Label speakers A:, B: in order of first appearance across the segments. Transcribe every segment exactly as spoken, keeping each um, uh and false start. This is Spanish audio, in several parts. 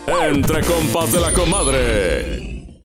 A: Entre compas de la comadre.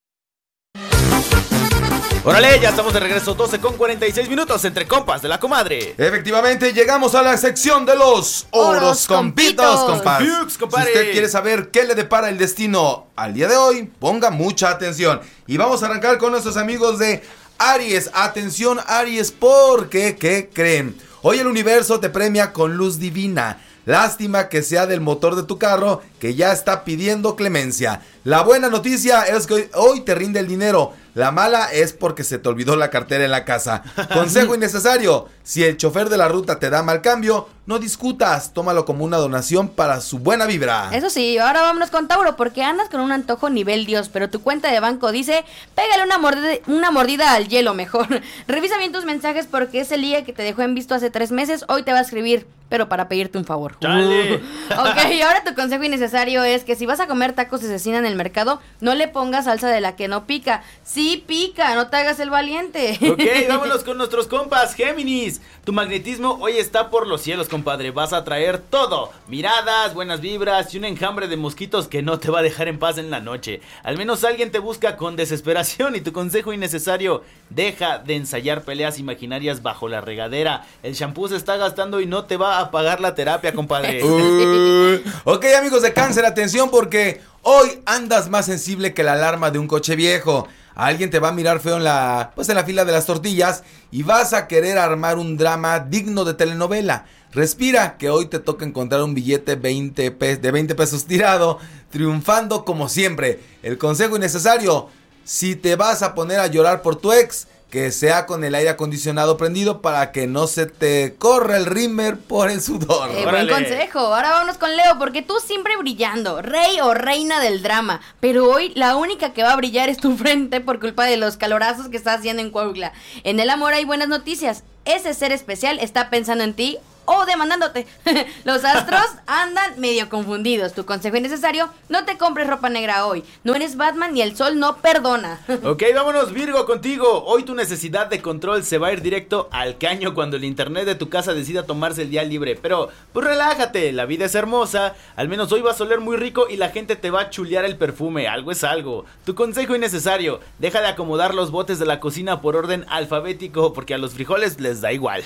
B: Órale, ya estamos de regreso, doce con cuarenta y seis minutos entre compas de la comadre.
C: Efectivamente, llegamos a la sección de los horoscompitos, compas.
B: Fiux, compadre.
C: Si usted quiere saber qué le depara el destino al día de hoy, ponga mucha atención. Y vamos a arrancar con nuestros amigos de Aries. Atención, Aries, porque, ¿qué creen? Hoy el universo te premia con luz divina. Lástima que sea del motor de tu carro, que ya está pidiendo clemencia. La buena noticia es que hoy, hoy te rinde el dinero. La mala es porque se te olvidó la cartera en la casa. Consejo innecesario: si el chofer de la ruta te da mal cambio, no discutas, tómalo como una donación para su buena vibra.
D: Eso sí, ahora vámonos con Tauro, porque andas con un antojo nivel Dios, pero tu cuenta de banco dice, pégale una mordida, una mordida al hielo mejor. Revisa bien tus mensajes porque ese ligue que te dejó en visto hace tres meses, hoy te va a escribir, pero para pedirte un favor.
B: ¡Chale!
D: Uh. Ok, ahora tu consejo innecesario es que si vas a comer tacos de cecina en el mercado, no le pongas salsa de la que no pica. Sí pica, no te hagas el valiente.
B: Ok, vámonos con nuestros compas, Géminis. Tu magnetismo hoy está por los cielos, compadre. Vas a traer todo: miradas, buenas vibras y un enjambre de mosquitos que no te va a dejar en paz en la noche. Al menos alguien te busca con desesperación. Y tu consejo innecesario: deja de ensayar peleas imaginarias bajo la regadera. El shampoo se está gastando y no te va a pagar la terapia, compadre.
C: Uh, ok, amigos de Cáncer, atención, porque hoy andas más sensible que la alarma de un coche viejo. Alguien te va a mirar feo en la, pues en la fila de las tortillas y vas a querer armar un drama digno de telenovela. Respira, que hoy te toca encontrar un billete veinte pe- de veinte pesos tirado, triunfando como siempre. El consejo innecesario: si te vas a poner a llorar por tu ex, que sea con el aire acondicionado prendido para que no se te corra el rímel por el sudor.
D: Eh, buen consejo. Ahora vámonos con Leo, porque tú siempre brillando, rey o reina del drama, pero hoy la única que va a brillar es tu frente por culpa de los calorazos que estás haciendo en Coahuila. En el amor hay buenas noticias. Ese ser especial está pensando en ti o demandándote. Los astros andan medio confundidos. Tu consejo innecesario: no te compres ropa negra hoy. No eres Batman y el sol no perdona.
B: Ok, vámonos, Virgo, contigo. Hoy tu necesidad de control se va a ir directo al caño cuando el internet de tu casa decida tomarse el día libre. Pero, pues relájate, la vida es hermosa. Al menos hoy vas a oler muy rico y la gente te va a chulear el perfume. Algo es algo. Tu consejo innecesario: deja de acomodar los botes de la cocina por orden alfabético, porque a los frijoles les da igual.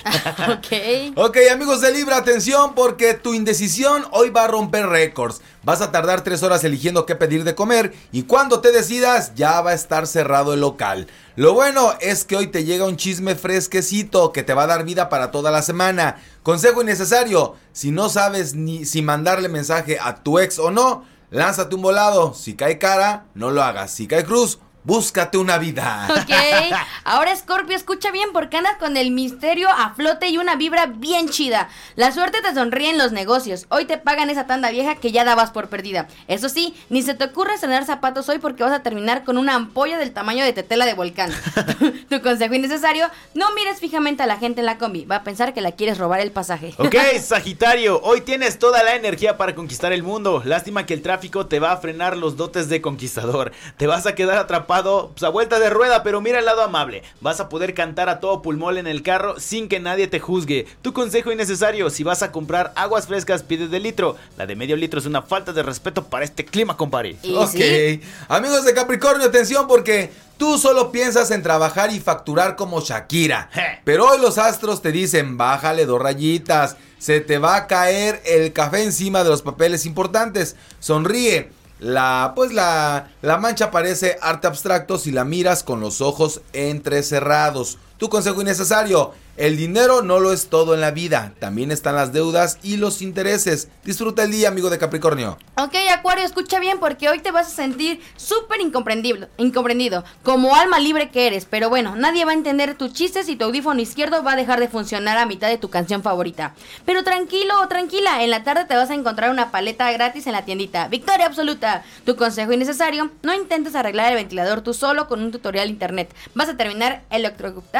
D: Ok.
C: Ok, amigos de Libra, atención, porque tu indecisión hoy va a romper récords. Vas a tardar tres horas eligiendo qué pedir de comer y cuando te decidas ya va a estar cerrado el local. Lo bueno es que hoy te llega un chisme fresquecito que te va a dar vida para toda la semana. Consejo innecesario: si no sabes ni si mandarle mensaje a tu ex o no, lánzate un volado. Si cae cara, no lo hagas. Si cae cruz, búscate una vida.
D: Ok, ahora Scorpio, escucha bien porque andas con el misterio a flote y una vibra bien chida. La suerte te sonríe en los negocios. Hoy te pagan esa tanda vieja que ya dabas por perdida. Eso sí, ni se te ocurre estrenar zapatos hoy porque vas a terminar con una ampolla del tamaño de tetela de volcán. Tu consejo innecesario: no mires fijamente a la gente en la combi. Va a pensar que la quieres robar el pasaje.
B: Ok, Sagitario, hoy tienes toda la energía para conquistar el mundo. Lástima que el tráfico te va a frenar los dotes de conquistador. Te vas a quedar atrapado pues, a vuelta de rueda, pero mira el lado amable. Vas a poder cantar a todo pulmón en el carro sin que nadie te juzgue. Tu consejo innecesario: si vas a comprar aguas frescas, pide de litro. La de medio litro es una falta de respeto para este clima, compadre.
C: Ok, ¿sí? Amigos de Capricornio, atención, porque tú solo piensas en trabajar y facturar como Shakira. Pero hoy los astros te dicen: bájale dos rayitas, se te va a caer el café encima de los papeles importantes. Sonríe. La, pues la, la mancha parece arte abstracto si la miras con los ojos entrecerrados. Tu consejo innecesario: el dinero no lo es todo en la vida, también están las deudas y los intereses. Disfruta el día, amigo de Capricornio.
D: Ok, Acuario, escucha bien porque hoy te vas a sentir súper incomprendido, incomprendido, como alma libre que eres. Pero bueno, nadie va a entender tus chistes y tu audífono izquierdo va a dejar de funcionar a mitad de tu canción favorita. Pero tranquilo o tranquila, en la tarde te vas a encontrar una paleta gratis en la tiendita. Victoria absoluta. Tu consejo innecesario: no intentes arreglar el ventilador tú solo con un tutorial internet. Vas a terminar electrocutado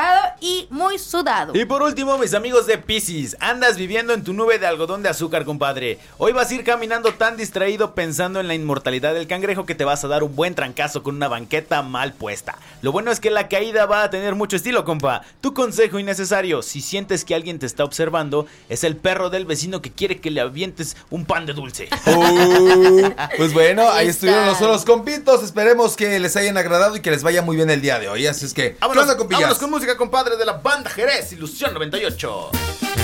D: enojado y muy sudado.
B: Y por último, mis amigos de Piscis, andas viviendo en tu nube de algodón de azúcar, compadre. Hoy vas a ir caminando tan distraído pensando en la inmortalidad del cangrejo que te vas a dar un buen trancazo con una banqueta mal puesta. Lo bueno es que la caída va a tener mucho estilo, compa. Tu consejo innecesario, si sientes que alguien te está observando, es el perro del vecino que quiere que le avientes un pan de dulce.
C: Uh, pues bueno, ahí,
D: Ahí
C: estuvieron
D: está.
C: los, los compitos. Esperemos que les hayan agradado y que les vaya muy bien el día de hoy. Así es que, ¿qué
B: Vámonos,
C: onda, compillas?
B: vámonos con música, compadre, de la banda Jerez, Ilusión noventa y ocho.